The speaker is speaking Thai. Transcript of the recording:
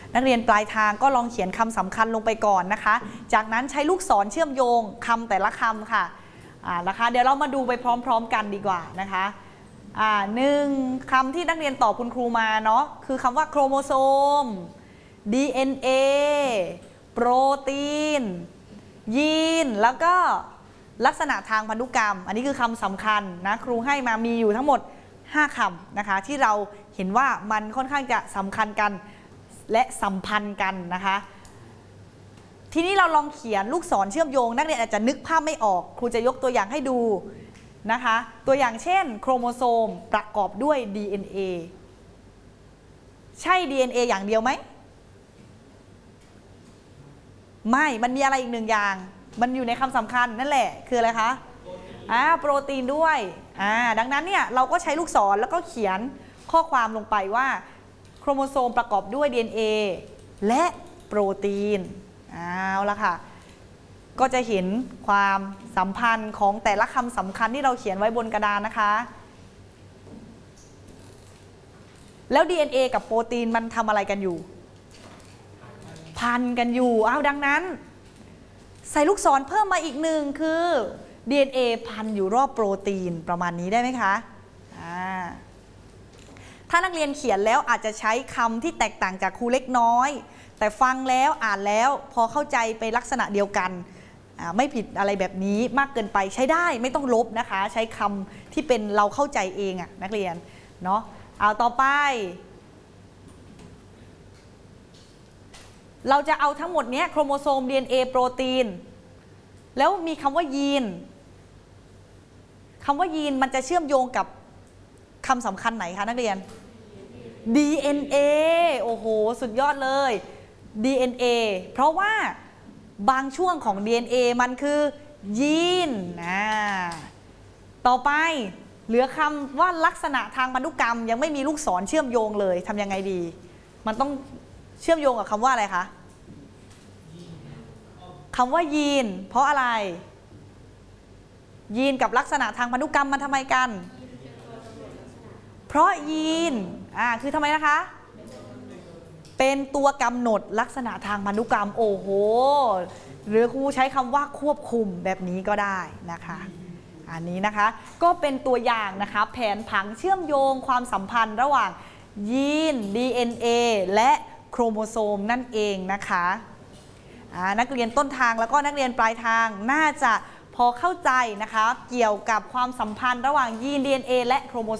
นักเรียนปลายทางก็ลองเขียนคำสำคัญลงไปก่อนนะคะจากนั้นใช้ลูกศรเชื่อมโยงคำแต่ละคำค่ะนะคะเดี๋ยวเรามาดูไปพร้อมๆกันดีกว่านะคะ1 คำที่นักเรียนตอบคุณครูมาเนาะคือคำว่าโครโมโซม DNA โปรตีนยีนแล้วก็ลักษณะทางพันธุกรรมอันนี้คือคำสำคัญนะครูให้มามีอยู่ทั้งหมด5 คำนะคะที่เราเห็นว่ามันค่อนข้างจะสำคัญกันและสัมพันธ์กันนะคะทีนี้เราลองเขียนลูกศรเชื่อมโยงนักเรียนอาจจะนึกภาพไม่ออกครูจะยกตัวอย่างให้ดูนะคะตัวอย่างเช่นโครโมโซมประกอบด้วย DNA ใช่ DNA อย่างเดียวไหมไม่มันมีอะไรอีก1 อย่างมันอยู่ในคำสำคัญนั่นแหละคืออะไรคะโปรตีนด้วยดังนั้นเนี่ยเราก็ใช้ลูกศรแล้วก็เขียนข้อความลงไปว่าโครโมโซมประกอบด้วย DNA และโปรตีนเอาละค่ะก็จะเห็นความสัมพันธ์ของแต่ละคำสำคัญที่เราเขียนไว้บนกระดานนะคะแล้ว DNA กับโปรตีนมันทำอะไรกันอยู่พันกันอยู่ดังนั้นใส่ลูกศรเพิ่มมาอีก1คือ DNA พันอยู่รอบโปรตีนประมาณนี้ได้ไหมคะถ้านักเรียนเขียนแล้วอาจจะใช้คำที่แตกต่างจากครูเล็กน้อยแต่ฟังแล้วอ่านแล้วพอเข้าใจไปลักษณะเดียวกันไม่ผิดอะไรแบบนี้มากเกินไปใช้ได้ไม่ต้องลบนะคะใช้คำที่เป็นเราเข้าใจเองนักเรียนเนาะเอาต่อไปเราจะเอาทั้งหมดนี้โครโมโซม DNA โปรตีนแล้วมีคำว่ายีนมันจะเชื่อมโยงกับคำสำคัญไหนคะนักเรียน DNA โอ้โหสุดยอดเลย DNA เพราะว่าบางช่วงของ DNA มันคือยีนต่อไปเหลือคำว่าลักษณะทางพันธุกรรมยังไม่มีลูกศรเชื่อมโยงเลยทำยังไงดีมันต้องเชื่อมโยงกับคำว่าอะไรคะคำว่ายีนเพราะอะไรยีนกับลักษณะทางพันธุกรรมมันทำไมกันเพราะยีนคือทำไมนะคะเป็นตัวกำหนดลักษณะทางพันธุกรรมโอ้โหหรือครูใช้คำว่าควบคุมแบบนี้ก็ได้นะคะอันนี้นะคะก็เป็นตัวอย่างนะคะแผนผังเชื่อมโยงความสัมพันธ์ระหว่างยีน DNA และโครโมโซมนั่นเองนะคะนักเรียนต้นทางแล้วก็นักเรียนปลายทางน่าจะพอเข้าใจนะคะเกี่ยวกับความสัมพันธ์ระหว่างยีน DNA และโครโมโซม